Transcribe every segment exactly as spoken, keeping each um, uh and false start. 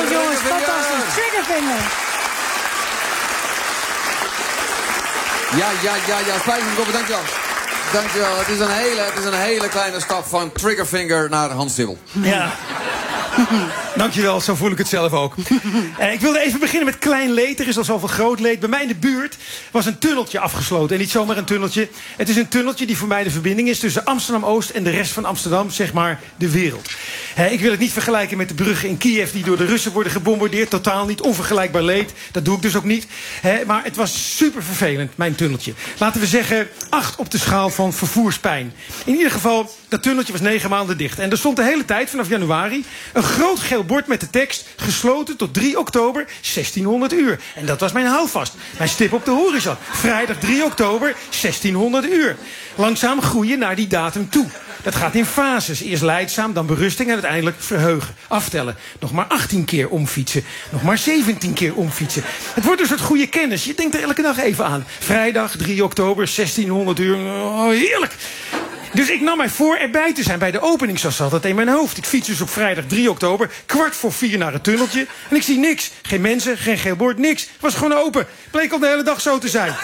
goed, jongens. Fantastisch. Triggerfinger. Ja, ja, ja, ja. Spijkerkop, dankjewel. Dankjewel. Het is een hele, het is een hele kleine stap van Triggerfinger naar Hans Sibbel. Ja. Dankjewel, zo voel ik het zelf ook. Uh, ik wilde even beginnen met klein leed. Er is al zoveel groot leed. Bij mij in de buurt was een tunneltje afgesloten. En niet zomaar een tunneltje. Het is een tunneltje die voor mij de verbinding is tussen Amsterdam-Oost en de rest van Amsterdam, zeg maar de wereld. Uh, ik wil het niet vergelijken met de bruggen in Kiev die door de Russen worden gebombardeerd. Totaal niet, onvergelijkbaar leed. Dat doe ik dus ook niet. Uh, maar het was super vervelend, mijn tunneltje. Laten we zeggen acht op de schaal van vervoerspijn. In ieder geval, dat tunneltje was negen maanden dicht. En er stond de hele tijd, vanaf januari, een groot geel bord met de tekst gesloten tot drie oktober, zestienhonderd uur. En dat was mijn houvast. Mijn stip op de horizon. Vrijdag drie oktober, zestienhonderd uur. Langzaam groeien naar die datum toe. Dat gaat in fases. Eerst lijdzaam, dan berusting en uiteindelijk verheugen. Aftellen. Nog maar achttien keer omfietsen. Nog maar zeventien keer omfietsen. Het wordt dus het goede kennis. Je denkt er elke dag even aan. Vrijdag drie oktober, zestienhonderd uur. Oh, heerlijk. Dus ik nam mij voor erbij te zijn bij de opening, zo zat het in mijn hoofd. Ik fiets dus op vrijdag drie oktober, kwart voor vier naar het tunneltje. En ik zie niks. Geen mensen, geen geel bord, niks. Het was gewoon open. Bleek al de hele dag zo te zijn.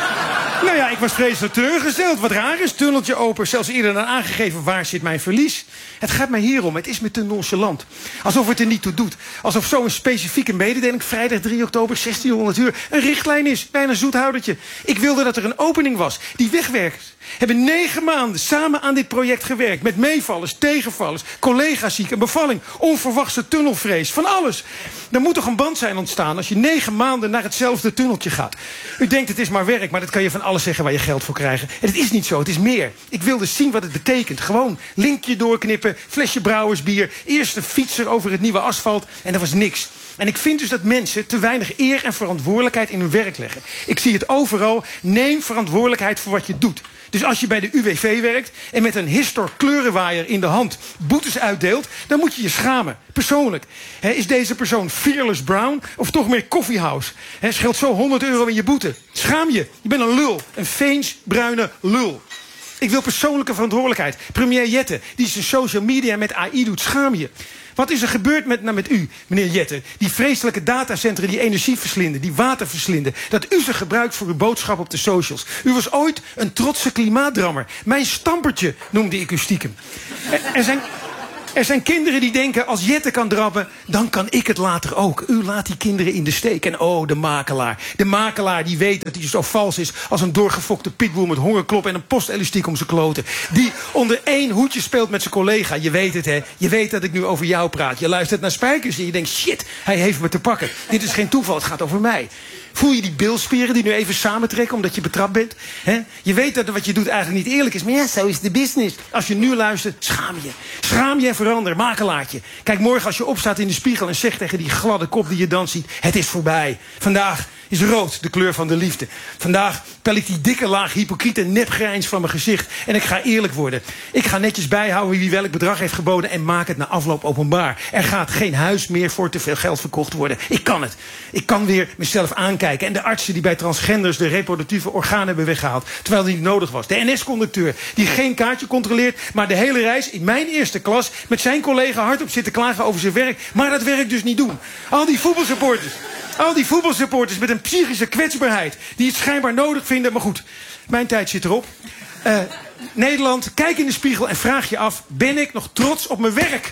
Nou ja, ik was vreselijk teleurgesteld. Wat raar is, tunneltje open. Zelfs eerder dan aangegeven, waar zit mijn verlies? Het gaat mij hierom, het is me te nonchalant. Alsof het er niet toe doet. Alsof zo'n specifieke mededeling, vrijdag drie oktober, zestienhonderd uur, een richtlijn is. Bijna een zoethoudertje. Ik wilde dat er een opening was. Die wegwerkers hebben negen maanden samen aan dit project gewerkt. Met meevallers, tegenvallers, collega's ziek, een bevalling, onverwachte tunnelvrees, van alles. Er moet toch een band zijn ontstaan als je negen maanden naar hetzelfde tunneltje gaat. U denkt het is maar werk, maar dat kan je van alles zeggen waar je geld voor krijgt. En het is niet zo, het is meer. Ik wilde zien wat het betekent. Gewoon linkje doorknippen, flesje brouwersbier, eerste fietser over het nieuwe asfalt en er was niks. En ik vind dus dat mensen te weinig eer en verantwoordelijkheid in hun werk leggen. Ik zie het overal. Neem verantwoordelijkheid voor wat je doet. Dus als je bij de U W V werkt en met een Histor kleurenwaaier in de hand boetes uitdeelt, dan moet je je schamen. Persoonlijk. He, is deze persoon Fearless Brown of toch meer Coffeehouse? He, scheelt zo honderd euro in je boete. Schaam je. Je bent een lul. Een Veens bruine lul. Ik wil persoonlijke verantwoordelijkheid. Premier Jette, die zijn social media met A I doet, schaam je. Wat is er gebeurd met, nou met u, meneer Jette? Die vreselijke datacentra die energie verslinden, die water verslinden. Dat u ze gebruikt voor uw boodschap op de socials. U was ooit een trotse klimaatdrammer. Mijn stampertje noemde ik u stiekem. Er, er zijn... Er zijn kinderen die denken, als Jette kan drabben, dan kan ik het later ook. U laat die kinderen in de steek. En oh, de makelaar. De makelaar die weet dat hij zo vals is als een doorgefokte pitbull met hongerklop en een postelastiek om zijn kloten. Die onder één hoedje speelt met zijn collega. Je weet het, hè. Je weet dat ik nu over jou praat. Je luistert naar Spijkers en je denkt, shit, hij heeft me te pakken. Dit is geen toeval, het gaat over mij. Voel je die bilspieren die nu even samentrekken omdat je betrapt bent? He? Je weet dat wat je doet eigenlijk niet eerlijk is. Maar ja, zo is de business. Als je nu luistert, schaam je. Schaam je en verander, makelaartje. Kijk morgen als je opstaat in de spiegel en zegt tegen die gladde kop die je dan ziet, het is voorbij. Vandaag is rood de kleur van de liefde. Vandaag pel ik die dikke laag hypocriete nepgrijns van mijn gezicht. En ik ga eerlijk worden. Ik ga netjes bijhouden wie welk bedrag heeft geboden en maak het na afloop openbaar. Er gaat geen huis meer voor te veel geld verkocht worden. Ik kan het. Ik kan weer mezelf aankijken. En de artsen die bij transgenders de reproductieve organen hebben weggehaald, terwijl die niet nodig was. De N S-conducteur die geen kaartje controleert, maar de hele reis in mijn eerste klas met zijn collega hardop zit te klagen over zijn werk, maar dat werk dus niet doen. Al die voetbalsupporters. Al die voetbalsupporters met een psychische kwetsbaarheid die het schijnbaar nodig vinden. Maar goed, mijn tijd zit erop. Uh, Nederland, kijk in de spiegel en vraag je af, ben ik nog trots op mijn werk?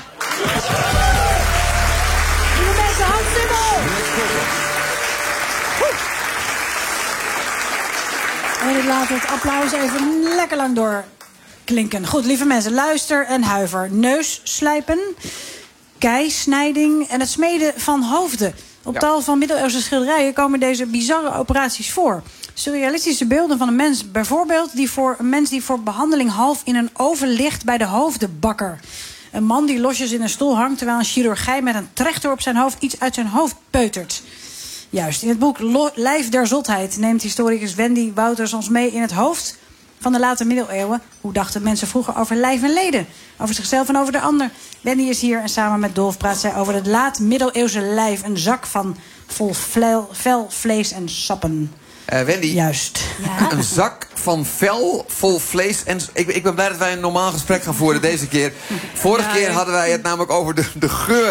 Lieve mensen, Hans Sibbel! En ik laat het applaus even lekker lang doorklinken. Goed, lieve mensen, luister en huiver. Neusslijpen, keisnijding en het smeden van hoofden. Op ja. tal van middeleeuwse schilderijen komen deze bizarre operaties voor. Surrealistische beelden van een mens, bijvoorbeeld die voor, een mens die voor behandeling half in een oven ligt bij de hoofdenbakker. Een man die losjes in een stoel hangt terwijl een chirurgijn met een trechter op zijn hoofd iets uit zijn hoofd peutert. Juist, in het boek Lo- Lijf der Zotheid neemt historicus Wendy Wouters ons mee in het hoofd van de late middeleeuwen. Hoe dachten mensen vroeger over lijf en leden? Over zichzelf en over de ander. Wendy is hier en samen met Dolf praat zij over het laat middeleeuwse lijf. Een zak van vol vel, vel vlees en sappen. Uh, Wendy, juist. Ja. Een zak van vel vol vlees en... Ik, ik ben blij dat wij een normaal gesprek gaan voeren deze keer. Vorige ja, keer hadden wij het namelijk over de, de geur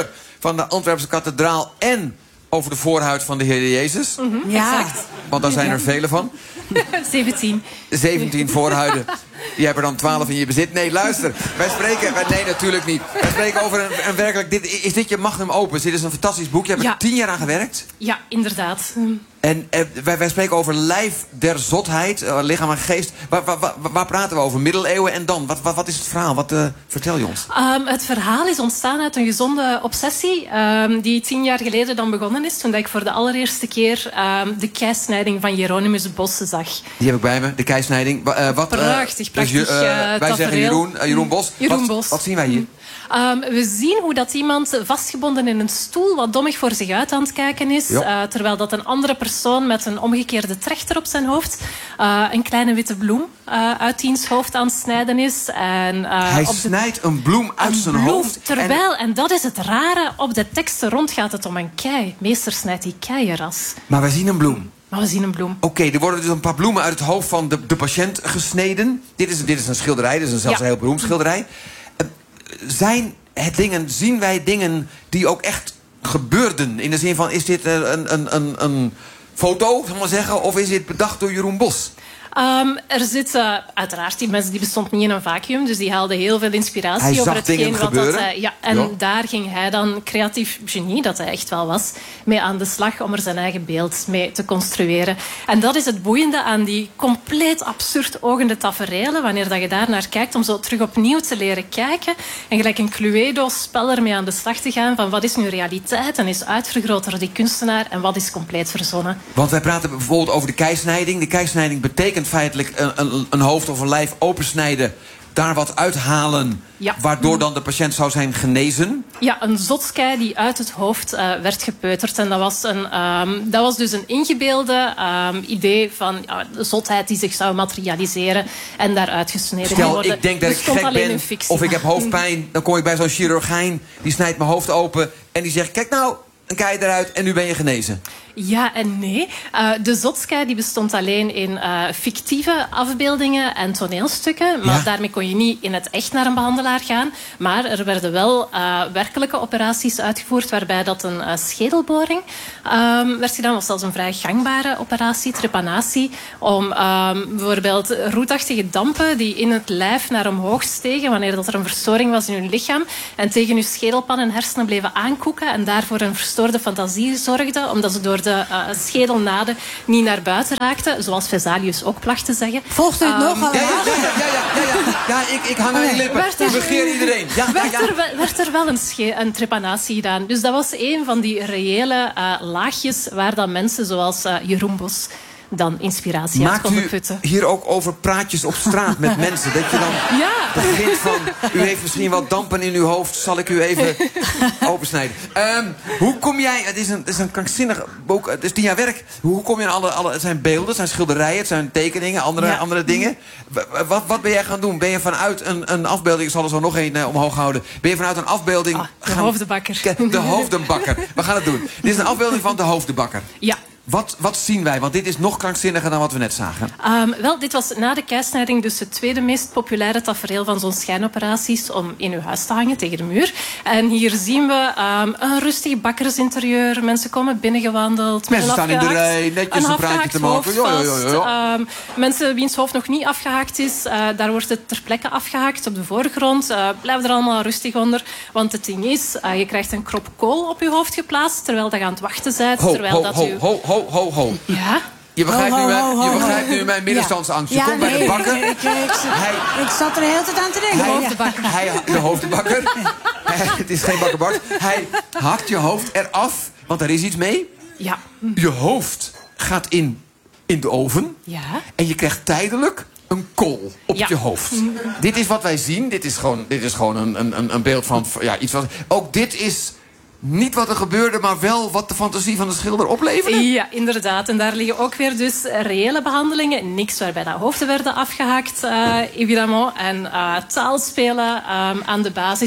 van de Antwerpse kathedraal en over de voorhuid van de Heer Jezus. Mm-hmm, Ja. Exact. Want daar zijn er vele van. zeventien. zeventien voorhuiden. Je hebt er dan twaalf in je bezit. Nee, luister. Wij spreken... Nee, natuurlijk niet. Wij spreken over een, een werkelijk... Dit, is dit je magnum opus? Dit is een fantastisch boek. Je hebt Ja. er tien jaar aan gewerkt. Ja, inderdaad. En eh, wij, wij spreken over lijf der zotheid. Uh, lichaam en geest. Waar, waar, waar, waar praten we over? Middeleeuwen en dan? Wat, wat, wat is het verhaal? Wat uh, vertel je ons? Um, het verhaal is ontstaan uit een gezonde obsessie... Um, die tien jaar geleden dan begonnen is... toen ik voor de allereerste keer um, de keisnijding van Jeronimus Bos zag. Die heb ik bij me, de keisnijding. Uh, wat, uh, Prachtig, prachtig dus, uh, Wij tafereel. zeggen Jeroen, uh, Jeroen Bos. Jeroen wat, Bos. Wat zien wij hier? Um, we zien hoe dat iemand vastgebonden in een stoel... wat dommig voor zich uit aan het kijken is. Ja. Uh, terwijl dat een andere persoon met een omgekeerde trechter op zijn hoofd... Uh, een kleine witte bloem uh, uit diens hoofd aan het snijden is. En, uh, Hij op de... snijdt een bloem uit Een zijn bloem, hoofd. Terwijl, en... en dat is het rare, op de teksten rond gaat het om een kei. Meester snijdt die keienras. Maar wij zien een bloem. Maar we zien een bloem. Oké, okay, er worden dus een paar bloemen uit het hoofd van de, de patiënt gesneden. Dit is, dit is een schilderij, dit is een, zelfs Ja. een heel beroemd schilderij. Uh, zijn het dingen, zien wij dingen die ook echt gebeurden? In de zin van, is dit uh, een, een, een, een foto, zal ik maar zeggen, of is dit bedacht door Jeroen Bos? Um, er zitten, uiteraard, die mensen die bestond niet in een vacuüm, dus die haalden heel veel inspiratie Hij over zag hetgeen dingen wat gebeuren. dat hij... Ja, en Ja. daar ging hij dan, creatief genie, dat hij echt wel was, mee aan de slag om er zijn eigen beeld mee te construeren. En dat is het boeiende aan die compleet absurd ogende taferelen, wanneer dat je daar naar kijkt, om zo terug opnieuw te leren kijken en gelijk een Cluedo-spel ermee aan de slag te gaan van wat is nu realiteit en is uitvergroot door die kunstenaar en wat is compleet verzonnen. Want wij praten bijvoorbeeld over de keisnijding. De keisnijding betekent feitelijk een, een, een hoofd of een lijf opensnijden, daar wat uithalen, Ja. waardoor dan de patiënt zou zijn genezen. Ja, een zotskei die uit het hoofd uh, werd gepeuterd. En dat was, een, um, dat was dus een ingebeelde um, idee van uh, de zotheid die zich zou materialiseren en daaruit gesneden Stel, worden. ik denk dat Dus ik stond gek alleen ben in fictie. of ik heb hoofdpijn. Dan kom ik bij zo'n chirurgijn, die snijdt mijn hoofd open en die zegt, kijk nou, een kei eruit en nu ben je genezen. Ja en nee. Uh, de zotskei die bestond alleen in uh, fictieve afbeeldingen en toneelstukken. Maar Ja. daarmee kon je niet in het echt naar een behandelaar gaan. Maar er werden wel uh, werkelijke operaties uitgevoerd waarbij dat een uh, schedelboring um, werd gedaan. Dat was zelfs een vrij gangbare operatie, trepanatie. Om um, bijvoorbeeld roetachtige dampen die in het lijf naar omhoog stegen wanneer dat er een verstoring was in hun lichaam en tegen hun schedelpan en hersenen bleven aankoeken en daarvoor een verstoorde fantasie zorgden, omdat ze door de uh, schedelnaden niet naar buiten raakten, zoals Vesalius ook placht te zeggen. Volgt u het Um, nog? Ja, ja, ja, ja, ja, ja, ja. ja ik, ik hang aan je lippen. Werd er- Ik begeer iedereen. Ja, ja, werd, ja. er, wel- werd er wel een, sche- een trepanatie gedaan. Dus dat was een van die reële uh, laagjes waar dan mensen zoals uh, Jeroen Bos dan inspiratie uit Maakt konden u putten. hier ook over praatjes op straat met mensen? Dat je dan Ja. begint van, u heeft misschien wat dampen in uw hoofd, zal ik u even opensnijden. Um, hoe kom jij, het is een, het is een krankzinnig boek, het is tien jaar werk. Hoe kom je aan alle, alle, het zijn beelden, het zijn schilderijen, het zijn tekeningen, andere, Ja. andere dingen. W- Wat, wat ben jij gaan doen? Ben je vanuit een, een afbeelding, ik zal er zo nog één uh, omhoog houden. Ben je vanuit een afbeelding... Ah, de gaan- hoofdenbakker. De hoofdenbakker. We gaan het doen. Dit is een afbeelding van de hoofdenbakker. Ja. Wat, wat zien wij? Want dit is nog krankzinniger dan wat we net zagen. Um, wel, dit was na de keisnijding dus het tweede meest populaire tafereel van zo'n schijnoperaties om in uw huis te hangen tegen de muur. En hier zien we um, een rustig bakkersinterieur. Mensen komen binnengewandeld. Mensen een staan in de afgehakt- rij, netjes een praatje afgehakt te maken. hoofd Ja, ja, ja, ja. vast. Um, mensen wiens hoofd nog niet afgehakt is, uh, daar wordt het ter plekke afgehakt op de voorgrond. Uh, blijf er allemaal rustig onder. Want het ding is, uh, je krijgt een krop kool op je hoofd geplaatst terwijl je aan het wachten bent. Ho, terwijl ho, dat ho, u... ho, ho, ho, ho. Ja? Je begrijpt, Ho, ho, nu, mijn, ho, je ho, begrijpt ho. nu mijn middenstandsangst. Je Ja, komt bij nee, de bakker. Ik, ik, ik, Hij- ik zat er de hele tijd aan te denken. De Ja. hoofdenbakker. Hij, de hoofdenbakker. Hij- Het is geen bakkerbak. Hij hakt je hoofd eraf, want er is iets mee. Ja. Je hoofd gaat in, in de oven. Ja. En je krijgt tijdelijk een kool op Ja. je hoofd. Dit is wat wij zien. Dit is gewoon, dit is gewoon een, een, een beeld van... Ja, iets wat, ook dit is niet wat er gebeurde, maar wel wat de fantasie van de schilder opleverde. Ja, inderdaad. En daar liggen ook weer dus reële behandelingen. Niks waarbij de hoofden werden afgehakt, uh, évidemment. En uh, taalspelen um, aan de basis,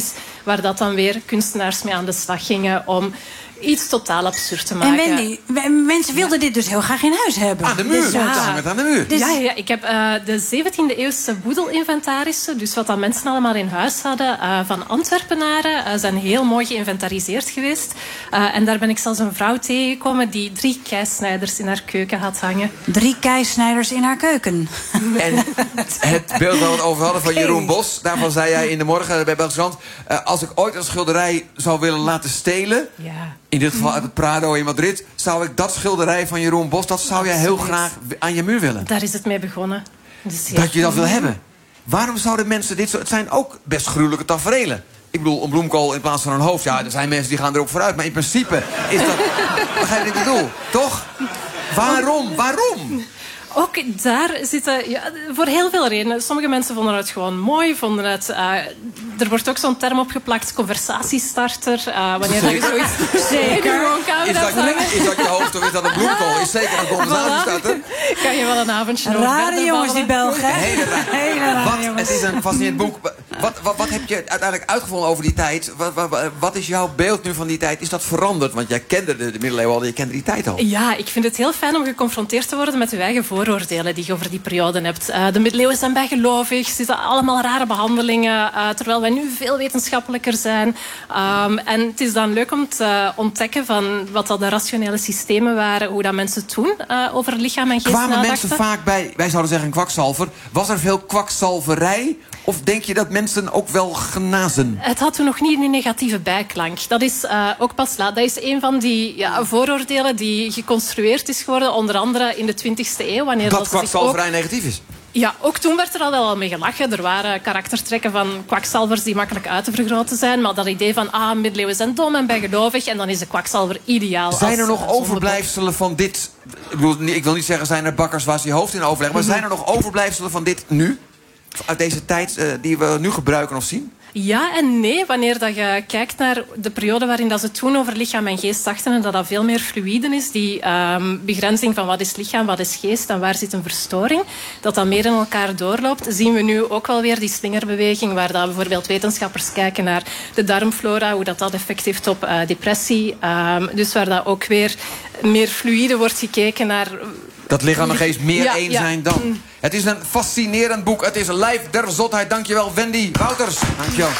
waar dat dan weer kunstenaars mee aan de slag gingen om iets totaal absurd te maken. En Wendy, w- mensen wilden dit dus heel graag in huis hebben. Aan de muur, Dus, ja. ja. hangen het aan de muur. Dus- Ja, ja, ik heb uh, de zeventiende eeuwse boedelinventarissen, dus wat dat mensen allemaal in huis hadden, uh, van Antwerpenaren, uh, zijn heel mooi geïnventariseerd geweest. Uh, en daar ben ik zelfs een vrouw tegengekomen die drie keisnijders in haar keuken had hangen. Drie keisnijders in haar keuken. En het beeld waar we het over hadden van Jeroen Bos, daarvan zei jij in de morgen bij Belgische Krant, uh, als ik ooit een schilderij zou willen laten stelen, Ja. in dit geval uit het Prado in Madrid, zou ik dat schilderij van Jeroen Bos, dat zou jij heel graag aan je muur willen. Daar is het mee begonnen. Dus ja. Dat je dat wil hebben. Waarom zouden mensen dit zo... Het zijn ook best gruwelijke taferelen. Ik bedoel, een bloemkool in plaats van een hoofd. Ja, er zijn mensen die gaan erop vooruit. Maar in principe is dat... Begrijp je wat ik bedoel? Toch? Waarom? Waarom? Ook daar zitten, ja, voor heel veel redenen. Sommige mensen vonden het gewoon mooi, vonden het... Uh, er wordt ook zo'n term opgeplakt, conversatiestarter. Uh, wanneer dat je zoiets zeker in je woonkamer Is dat, hebt hangen. is dat je hoofd of is dat een bloemkool? Is zeker een conversatiestarter. Voilà. Kan je wel een avondje nog Rare verder jongens, die babbelen. Belgen. hè? Hele raar. Hele rare Wat, jongens. het is een fascinerend boek. Wat, wat, wat heb je uiteindelijk uitgevonden over die tijd? Wat, wat, wat is jouw beeld nu van die tijd? Is dat veranderd? Want jij kende de, de middeleeuwen al, je kende die tijd al. Ja, ik vind het heel fijn om geconfronteerd te worden met je eigen vooroordelen die je over die periode hebt. Uh, de middeleeuwen zijn bijgelovig, er zitten allemaal rare behandelingen, uh, terwijl wij nu veel wetenschappelijker zijn. Um, en het is dan leuk om te ontdekken van wat dat de rationele systemen waren, hoe dat mensen toen uh, over lichaam en geest Kwamen nadachten. mensen vaak bij, wij zouden zeggen een kwakzalver. Was er veel kwakzalverij? Of denk je dat mensen ook wel genazen? Het had toen nog niet een negatieve bijklank. Dat is uh, ook pas laat. Dat is een van die ja, vooroordelen die geconstrueerd is geworden, onder andere in de twintigste eeuw. Wanneer Dat dat zich kwakzalverij ook... negatief is? Ja, ook toen werd er al wel mee gelachen. Er waren karaktertrekken van kwakzalvers die makkelijk uit te vergroten zijn. Maar dat idee van, ah, middeleeuwen zijn dom en bijgelovig en dan is de kwakzalver ideaal. Zijn er als, nog uh, zondebok. overblijfselen van dit? Ik, bedoel, ik wil niet zeggen, zijn er bakkers waar ze je hoofd in overleggen. Maar zijn er nog overblijfselen van dit nu? Uit deze tijd uh, die we nu gebruiken of zien? Ja en nee. Wanneer dat je kijkt naar de periode waarin dat ze toen over lichaam en geest dachten en dat dat veel meer fluïde is, die um, begrenzing van wat is lichaam, wat is geest en waar zit een verstoring, dat dat meer in elkaar doorloopt, zien we nu ook wel weer die slingerbeweging, waar dat bijvoorbeeld wetenschappers kijken naar de darmflora, hoe dat, dat effect heeft op uh, depressie. Um, dus waar dat ook weer meer fluïde wordt gekeken naar... Dat lichaam en geest meer Ja, één ja. zijn dan. Het is een fascinerend boek. Het is Lijf der Zotheid. Dankjewel, Wendy Wouters. Dankjewel.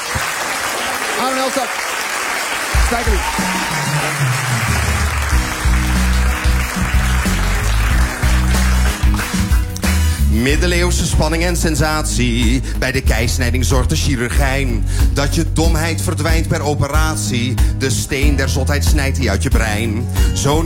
Arno Elstad. Stijgerlie. Middeleeuwse spanning en sensatie. Bij de keisnijding zorgt de chirurgijn dat je domheid verdwijnt per operatie. De steen der zotheid snijdt hij uit je brein. Zo'n